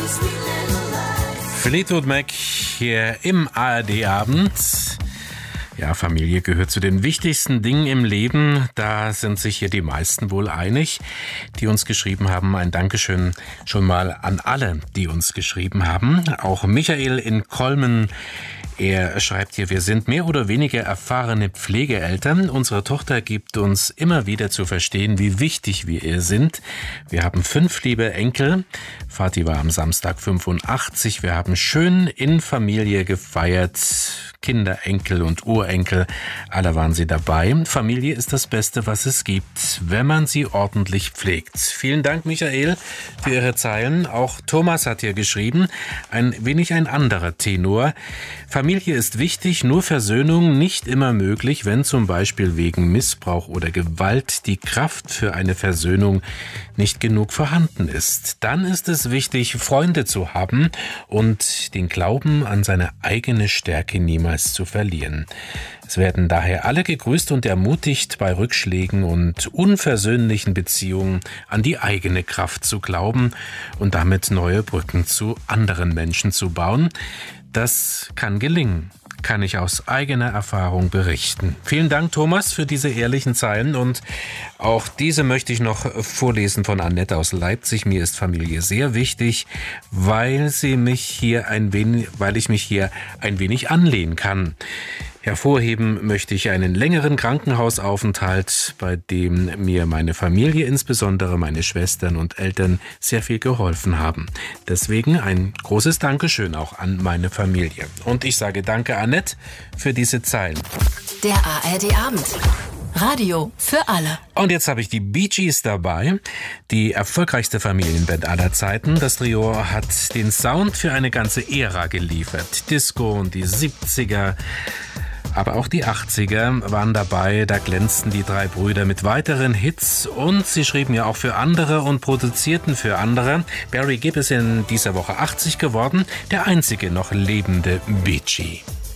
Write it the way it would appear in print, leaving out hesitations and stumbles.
Fleetwood Mac hier im ARD-Abend. Ja, Familie gehört zu den wichtigsten Dingen im Leben. Da sind sich hier die meisten wohl einig, die uns geschrieben haben. Ein Dankeschön schon mal an alle, die uns geschrieben haben. Auch Michael in Kolmen. Er schreibt hier, wir sind mehr oder weniger erfahrene Pflegeeltern. Unsere Tochter gibt uns immer wieder zu verstehen, wie wichtig wir ihr sind. Wir haben 5 liebe Enkel. Vati war am Samstag 85. Wir haben schön in Familie gefeiert. Kinder, Enkel und Urenkel, alle waren sie dabei. Familie ist das Beste, was es gibt, wenn man sie ordentlich pflegt. Vielen Dank, Michael, für Ihre Zeilen. Auch Thomas hat hier geschrieben, ein wenig ein anderer Tenor. Familie ist wichtig, nur Versöhnung nicht immer möglich, wenn zum Beispiel wegen Missbrauch oder Gewalt die Kraft für eine Versöhnung nicht genug vorhanden ist. Dann ist es wichtig, Freunde zu haben und den Glauben an seine eigene Stärke niemals zu verlieren. Es werden daher alle gegrüßt und ermutigt, bei Rückschlägen und unversöhnlichen Beziehungen an die eigene Kraft zu glauben und damit neue Brücken zu anderen Menschen zu bauen. Das kann gelingen, kann ich aus eigener Erfahrung berichten. Vielen Dank, Thomas, für diese ehrlichen Zeilen und auch diese möchte ich noch vorlesen von Annette aus Leipzig. Mir ist Familie sehr wichtig, weil ich mich hier ein wenig anlehnen kann. Hervorheben möchte ich einen längeren Krankenhausaufenthalt, bei dem mir meine Familie, insbesondere meine Schwestern und Eltern, sehr viel geholfen haben. Deswegen ein großes Dankeschön auch an meine Familie. Und ich sage danke, Annette, für diese Zeilen. Der ARD-Abend. Radio für alle. Und jetzt habe ich die Bee Gees dabei, die erfolgreichste Familienband aller Zeiten. Das Trio hat den Sound für eine ganze Ära geliefert. Disco und die 70er, aber auch die 80er waren dabei. Da glänzten die 3 Brüder mit weiteren Hits und sie schrieben ja auch für andere und produzierten für andere. Barry Gibb ist in dieser Woche 80 geworden, der einzige noch lebende Bee Gee.